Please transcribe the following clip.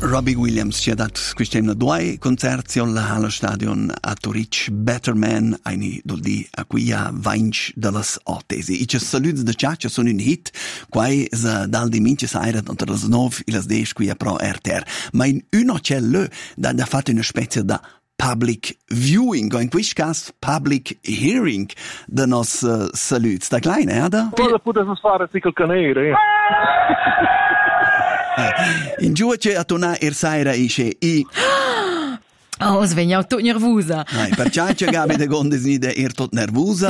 Robbie Williams ci ha dato quest'anno due concerti alla Hallenstadion a Zurich. Better Man, eine doldi a cui ha vinc delle ottesi. I ci saluti da ciaccia sono un hit, quai se dal di mince saira entre le 9 e le 10 qui a Pro RTR. Ma in uno c'è le da fatto una specie da public viewing, o in questo caso public hearing da nos saluti. Sta kleine, Ada? Cosa potesse fare col canere? In giù c'è a tornare saira isce i... Oh, svegliamo tutto nervosa. Per ciò c'è Gabi de Gondes nide tot nervosa.